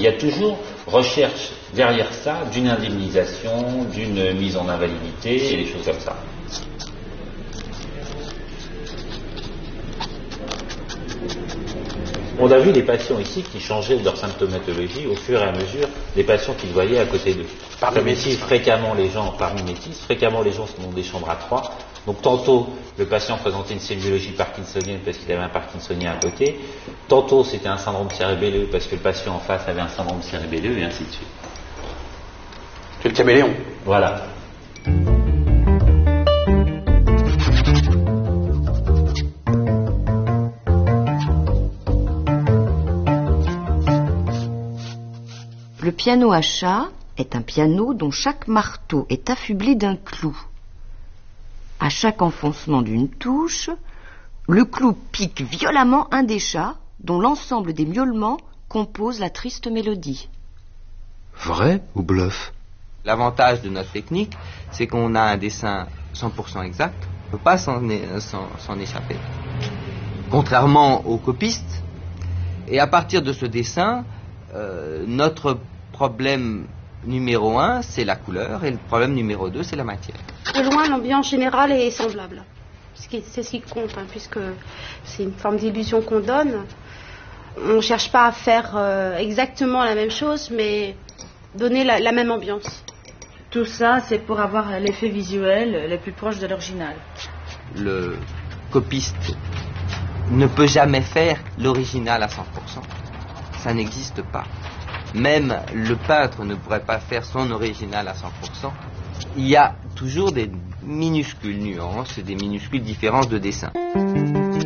Il y a toujours recherche derrière ça d'une indemnisation, d'une mise en invalidité et des choses comme ça. On a vu des patients ici qui changeaient leur symptomatologie au fur et à mesure des patients qu'ils voyaient à côté d'eux. Parmi métis, fréquemment les gens sont dans des chambres à 3. Donc tantôt le patient présentait une sémiologie parkinsonienne parce qu'il avait un parkinsonien à côté, tantôt c'était un syndrome cérébelleux parce que le patient en face avait un syndrome cérébelleux et ainsi de suite. C'est le caméléon. Voilà. Le piano à chat est un piano dont chaque marteau est affublé d'un clou. À chaque enfoncement d'une touche, le clou pique violemment un des chats dont l'ensemble des miaulements compose la triste mélodie. Vrai ou bluff? L'avantage de notre technique, c'est qu'on a un dessin 100% exact. On ne peut pas s'en échapper. Contrairement aux copistes. Et à partir de ce dessin, notre problème numéro 1, c'est la couleur, et le problème numéro 2, c'est la matière. De loin, l'ambiance générale est semblable. C'est ce qui compte, puisque c'est une forme d'illusion qu'on donne. On ne cherche pas à faire exactement la même chose, mais donner la même ambiance. Tout ça, c'est pour avoir l'effet visuel le plus proche de l'original. Le copiste ne peut jamais faire l'original à 100%. Ça n'existe pas. Même le peintre ne pourrait pas faire son original à 100%. Il y a toujours des minuscules nuances et des minuscules différences de dessin.